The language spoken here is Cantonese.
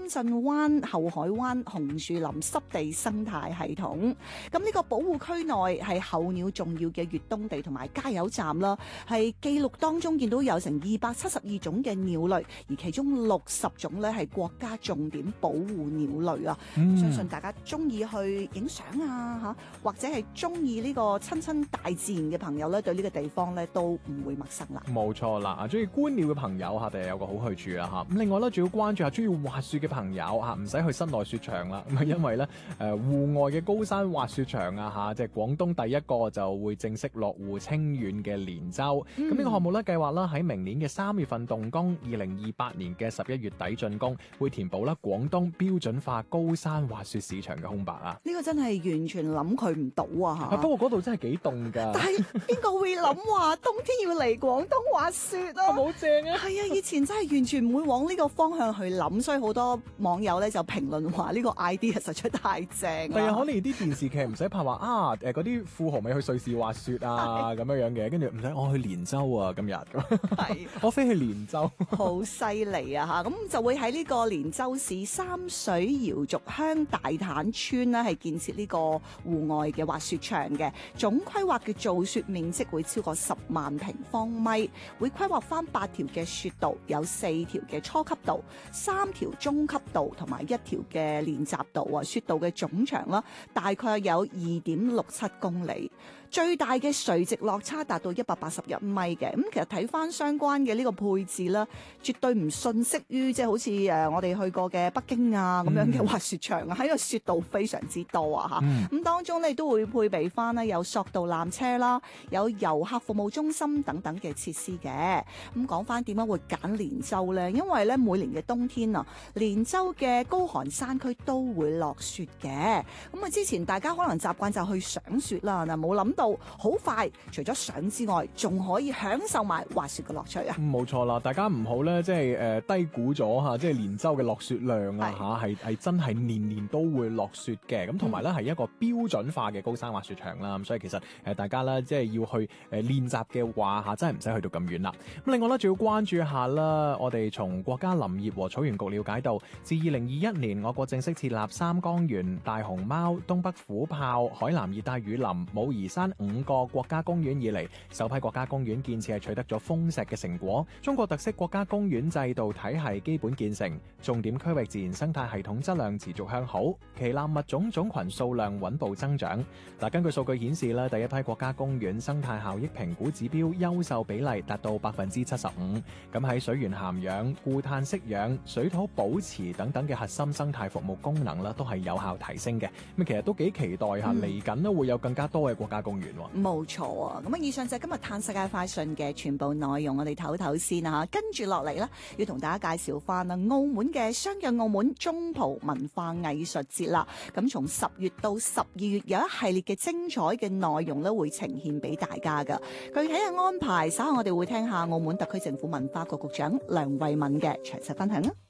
圳灣、後海灣紅樹林濕地生態系統。咁呢個保護區內係候鳥重要嘅越冬地同埋加油站啦，係記錄當中見到有成272種嘅鳥類，而其中60種咧係國家重點保護鳥類啊。相信大家中意去影相啊或者係中意呢個親大自然嘅朋友咧，對呢個地方咧都唔會陌生啦。 冇錯啦，中意觀鳥嘅朋友嚇，就有個好去處啦嚇。咁另外咧，仲要關注下中意滑雪嘅朋友嚇，唔使去室內雪場啦。咁因為咧戶外嘅高山滑雪場啊嚇，即係廣東第一個就會正式落戶清遠嘅連州。咁呢個項目咧計劃啦喺明年嘅3月份動工，2028年嘅11月底竣工，會填補啦廣東標準化高山滑雪市場嘅空白啊！ 呢個真係完全諗佢唔到啊嚇！ 不過嗰度真係幾凍㗎。 但係邊個會諗話冬天要嚟廣東滑雪啊？ 好正啊！ 係啊，以前真係完全唔會往呢個方向去諗，所以好多網友咧就評論話呢個 idea 實在太正。 係啊，可能啲電視劇唔使拍話啊嗰啲富豪咪去瑞士滑雪啊咁樣嘅，跟住唔使我去連州啊今日，係我飛去連州， 好犀利啊嚇！咁就會喺呢個連州市三水瑤族鄉大坦村呢係建設呢個戶外嘅滑雪場嘅，總規劃嘅造雪面積會超過10萬平方米，會規劃翻8條嘅雪道，有4條嘅初級道、3條中級道同埋1條嘅練習道啊！雪道嘅總長啦，大概有2.67公里。最大嘅垂直落差達到181米嘅，咁其實睇翻相關嘅呢個配置啦，絕對唔遜色於即係好似我哋去過嘅北京啊咁樣嘅滑雪場啊，喺個雪道非常之多啊嚇，咁當中咧都會配備翻咧有索道纜車啦，有遊客服務中心等等嘅設施嘅。咁講翻點解會揀連州咧？因為咧每年嘅冬天啊，連州嘅高寒山區都會落雪嘅。咁啊之前大家可能習慣就去賞雪啦，嗱冇諗到好快，除咗賞之外，仲可以享受埋滑雪嘅樂趣啊！ 冇錯啦，大家唔好咧，即係低估咗嚇，即係連州嘅落雪量啊嚇，係真係年年都會落雪嘅。咁同埋咧係一個標準化嘅高山滑雪場啦。咁所以其實大家咧即係要去練習嘅話嚇，真係唔使去到咁遠啦。咁另外咧，仲要關注一下啦，我哋從國家林業和草原局了解到，自2021年我國正式設立三江源、大熊貓、東北虎豹、海南熱帶雨林、武夷山5個國家公園以嚟，首批國家公園建設係取得咗豐碩嘅成果，中國特色國家公園制度體系基本建成，重點區域自然生態系統質量持續向好，旗艦物種種群數量穩步增長。根據數據顯示，第一批國家公園生態效益評估指標優秀比例達到75%，咁喺水源涵養、固碳釋氧、水土保持等等嘅核心生態服務功能都係有效提升嘅。咁其實都幾期待下嚟緊咧會有更加多嘅國家公園。 冇錯啊！咁以上就係今日嘆世界快訊嘅全部內容，我哋唞唞先啊！跟住落嚟咧，要同大家介紹翻澳門嘅相約澳門中葡文化藝術節啦。咁從10月到12月有一系列嘅精彩嘅內容咧，會呈現俾大家噶。具體嘅安排，稍後我哋會聽下澳門特區政府文化局局長梁慧敏嘅詳細分享啊！